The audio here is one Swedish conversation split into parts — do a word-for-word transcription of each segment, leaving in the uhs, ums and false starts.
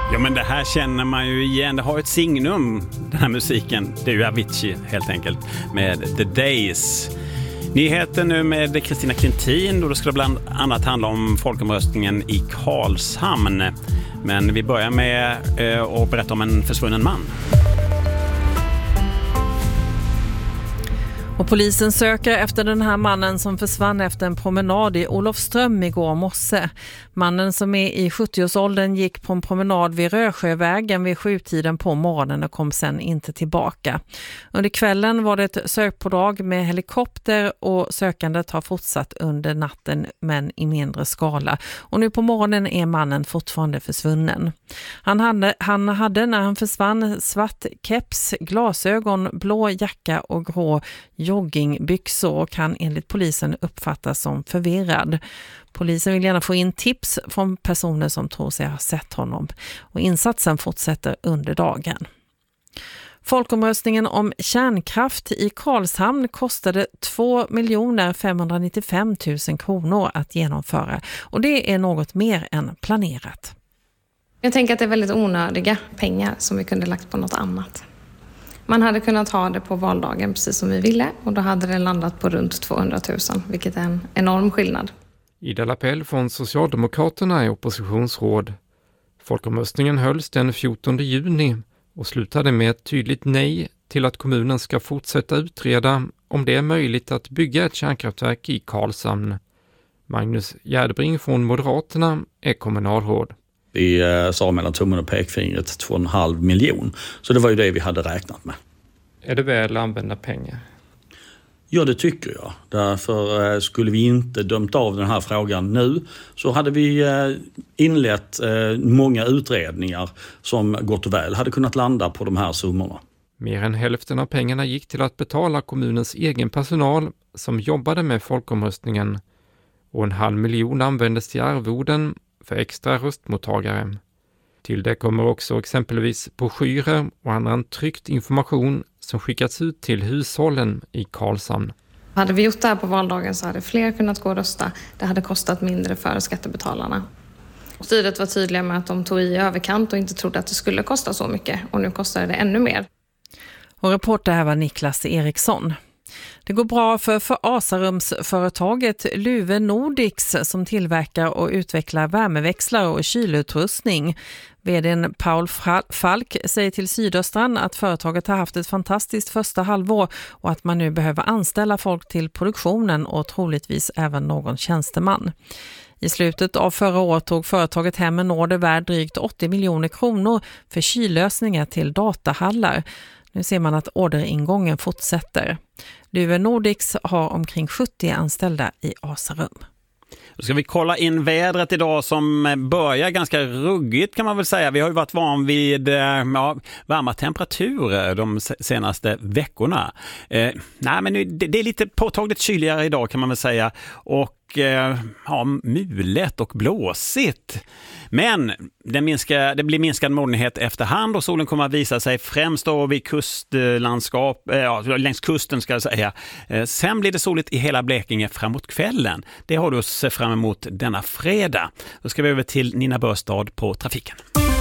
Ja, men det här känner man ju igen. Det har ett signum, den här musiken. Det är ju Avicii helt enkelt med The Days. Nyheter nu med Kristina Quintin, och då ska det bland annat handla om folkomröstningen i Karlshamn. Men vi börjar med eh, att berätta om en försvunnen man. Och polisen söker efter den här mannen som försvann efter en promenad i Olofström igår morse. Mannen som är i sjuttioårsåldern gick på en promenad vid Rösjövägen vid sjutiden på morgonen och kom sen inte tillbaka. Under kvällen var det ett sökpådrag med helikopter, och sökandet har fortsatt under natten men i mindre skala. Och nu på morgonen är mannen fortfarande försvunnen. Han hade, han hade när han försvann svart keps, glasögon, blå jacka och grå joggingbyxor och kan enligt polisen uppfattas som förvirrad. Polisen vill gärna få in tips från personer som tror sig ha sett honom, och insatsen fortsätter under dagen. Folkomröstningen om kärnkraft i Karlshamn kostade två miljoner femhundranittiofem tusen kronor att genomföra, och det är något mer än planerat. Jag tänker att det är väldigt onödiga pengar som vi kunde lagt på något annat. Man hade kunnat ha det på valdagen precis som vi ville, och då hade det landat på runt tvåhundratusen, vilket är en enorm skillnad. Ida Lapell från Socialdemokraterna är oppositionsråd. Folkomröstningen hölls den fjortonde juni och slutade med ett tydligt nej till att kommunen ska fortsätta utreda om det är möjligt att bygga ett kärnkraftverk i Karlshamn. Magnus Gärdbring från Moderaterna är kommunalråd. Vi sa mellan tummen och pekfingret två och en halv miljon. Så det var ju det vi hade räknat med. Är det väl använda pengar? Ja, det tycker jag. Därför skulle vi inte dömt av den här frågan nu, så hade vi inlett många utredningar som gott och väl hade kunnat landa på de här summorna. Mer än hälften av pengarna gick till att betala kommunens egen personal som jobbade med folkomröstningen, och en halv miljon användes till arvoden för extra röstmottagare. Till det kommer också exempelvis broschyrer och annan tryckt information som skickats ut till hushållen i Karlshamn. Hade vi gjort det här på valdagen så hade fler kunnat gå och rösta. Det hade kostat mindre för skattebetalarna. Styret var tydliga med att de tog i överkant och inte trodde att det skulle kosta så mycket, och nu kostar det ännu mer. Och reporter här var Niklas Eriksson. Det går bra för, för Asarumsföretaget Luve Nordics som tillverkar och utvecklar värmeväxlare och kylutrustning. Vd:n Paul Falk säger till Sydöstran att företaget har haft ett fantastiskt första halvår och att man nu behöver anställa folk till produktionen och troligtvis även någon tjänsteman. I slutet av förra året tog företaget hem en order värd drygt åttio miljoner kronor för kyllösningar till datahallar. Nu ser man att orderingången fortsätter. Luve Nordics har omkring sjuttio anställda i Asarum. Då ska vi kolla in vädret idag som börjar ganska ruggigt kan man väl säga. Vi har ju varit van vid ja, varma temperaturer de senaste veckorna. Eh, nej, men nu, det, det är lite påtagligt kyligare idag kan man väl säga. Och eh, ja, mulet och blåsigt. Men det, minskar, det blir minskad molnighet efterhand och solen kommer att visa sig främst då vid kustlandskap, eh, ja, längs kusten ska jag säga. Eh, sen blir det soligt i hela Blekinge framåt kvällen. Det har du att se fram emot denna fredag. Då ska vi över till Nina Börstad på trafiken.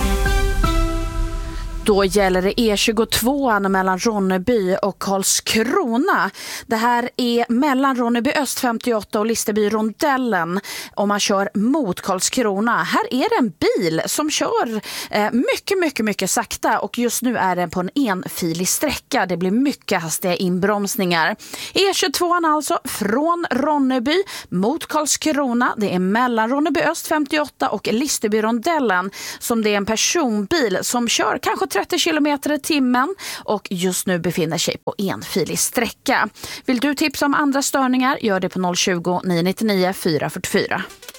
Då gäller det E tjugotvå mellan Ronneby och Karlskrona. Det här är mellan Ronneby öst femtioåtta och Listerby Rondellen om man kör mot Karlskrona. Här är det en bil som kör eh, mycket, mycket, mycket sakta och just nu är den på en enfilig sträcka. Det blir mycket hastiga inbromsningar. E tjugotvå alltså från Ronneby mot Karlskrona. Det är mellan Ronneby öst femtioåtta och Listerby Rondellen som det är en personbil som kör kanske trettio kilometer i timmen och just nu befinner sig på enfilig sträcka. Vill du tipsa om andra störningar? Gör det på noll tjugo, nio nio nio, fyra fyra fyra.